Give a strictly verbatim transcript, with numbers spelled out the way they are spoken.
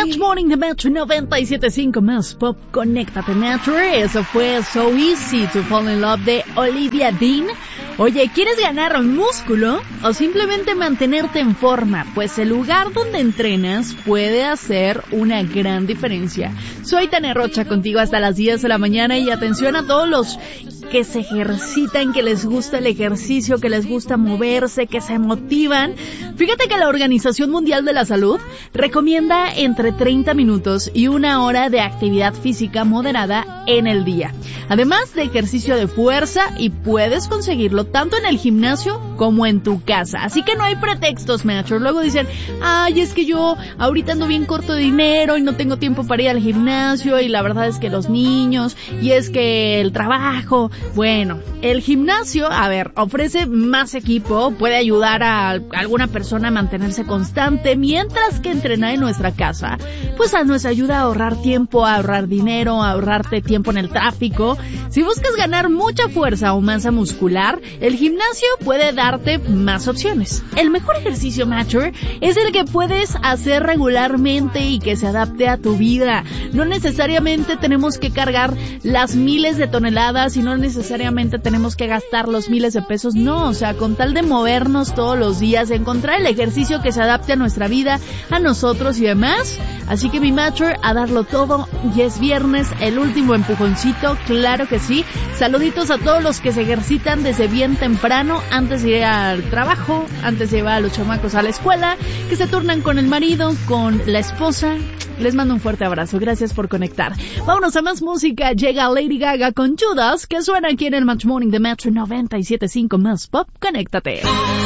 Match Morning de Metro noventa y siete punto cinco más Pop, conéctate Metro. Eso fue So Easy to Fall in Love de Olivia Dean. Oye, ¿quieres ganar músculo o simplemente mantenerte en forma? Pues el lugar donde entrenas puede hacer una gran diferencia. Soy Tania Rocha, contigo hasta las diez de la mañana, y atención a todos los que se ejercitan, que les gusta el ejercicio, que les gusta moverse, que se motivan. Fíjate que la Organización Mundial de la Salud recomienda entre treinta minutos y una hora de actividad física moderada en el día, además de ejercicio de fuerza, y puedes conseguirlo tanto en el gimnasio como en tu casa. Así que no hay pretextos, maestros. Luego dicen, ay, es que yo ahorita ando bien corto de dinero y no tengo tiempo para ir al gimnasio, y la verdad es que los niños, y es que el trabajo. Bueno, el gimnasio, a ver, ofrece más equipo, puede ayudar a alguna persona a mantenerse constante, mientras que entrenar en nuestra casa, pues nos ayuda a ahorrar tiempo, a ahorrar dinero, a ahorrarte tiempo en el tráfico. Si buscas ganar mucha fuerza o masa muscular, el gimnasio puede darte más opciones. El mejor ejercicio, Mature, es el que puedes hacer regularmente y que se adapte a tu vida. No necesariamente tenemos que cargar las miles de toneladas y no necesariamente tenemos que gastar los miles de pesos. No, o sea, con tal de movernos todos los días, encontrar el ejercicio que se adapte a nuestra vida, a nosotros y demás. Así que mi Mature, a darlo todo. Ya es viernes, el último empujoncito, claro que sí. Saluditos a todos los que se ejercitan desde bien temprano, antes de ir al trabajo, antes de llevar a los chamacos a la escuela, que se turnan con el marido, con la esposa. Les mando un fuerte abrazo, gracias por conectar. Vámonos a más música. Llega Lady Gaga con Judas, que suena aquí en el Match Morning de Metro noventa y siete punto cinco más Pop. Conéctate.